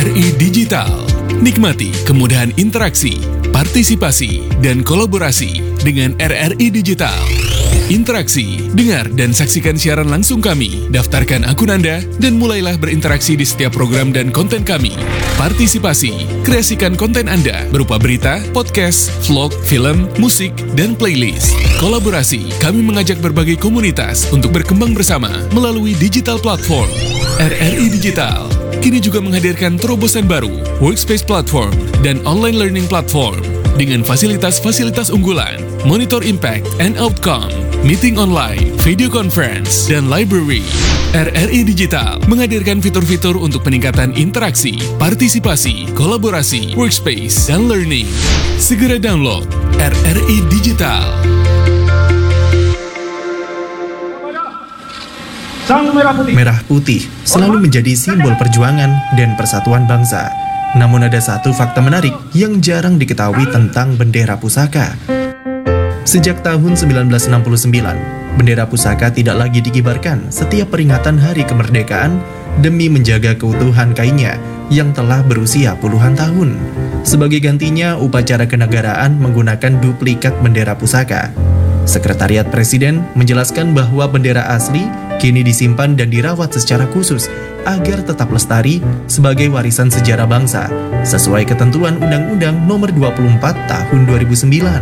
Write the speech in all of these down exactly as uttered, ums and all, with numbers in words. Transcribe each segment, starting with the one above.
R I Digital. Nikmati kemudahan interaksi, partisipasi, dan kolaborasi dengan R R I Digital. Interaksi, dengar dan saksikan siaran langsung kami, daftarkan akun Anda, dan mulailah berinteraksi di setiap program dan konten kami. Partisipasi, kreasikan konten Anda berupa berita, podcast, vlog, film, musik, dan playlist. Kolaborasi, kami mengajak berbagai komunitas untuk berkembang bersama melalui digital platform. R R I Digital kini juga menghadirkan terobosan baru, workspace platform, dan online learning platform dengan fasilitas-fasilitas unggulan, monitor impact and outcome, meeting online, video conference, dan library. R R I Digital menghadirkan fitur-fitur untuk peningkatan interaksi, partisipasi, kolaborasi, workspace, dan learning. Segera download R R I Digital. Merah putih selalu menjadi simbol perjuangan dan persatuan bangsa. Namun ada satu fakta menarik yang jarang diketahui tentang bendera pusaka. Sejak tahun seribu sembilan ratus enam puluh sembilan, bendera pusaka tidak lagi dikibarkan setiap peringatan Hari Kemerdekaan demi menjaga keutuhan kainnya yang telah berusia puluhan tahun. Sebagai gantinya, upacara kenegaraan menggunakan duplikat bendera pusaka. Sekretariat Presiden menjelaskan bahwa bendera asli kini disimpan dan dirawat secara khusus agar tetap lestari sebagai warisan sejarah bangsa sesuai ketentuan Undang-Undang Nomor dua puluh empat Tahun dua ribu sembilan.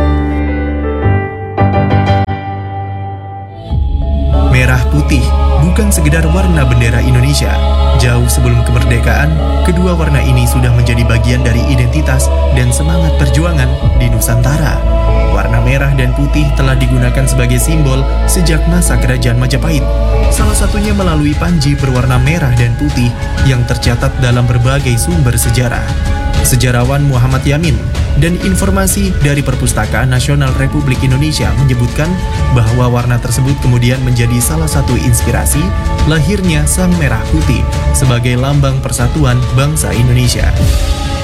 Merah putih bukan sekedar warna bendera Indonesia. Jauh sebelum kemerdekaan, kedua warna ini sudah menjadi bagian dari identitas dan semangat perjuangan di Nusantara. Warna merah dan putih telah digunakan sebagai simbol sejak masa Kerajaan Majapahit. Salah satunya melalui panji berwarna merah dan putih yang tercatat dalam berbagai sumber sejarah. Sejarawan Muhammad Yamin dan informasi dari Perpustakaan Nasional Republik Indonesia menyebutkan bahwa warna tersebut kemudian menjadi salah satu inspirasi lahirnya Sang Merah Putih sebagai lambang persatuan bangsa Indonesia.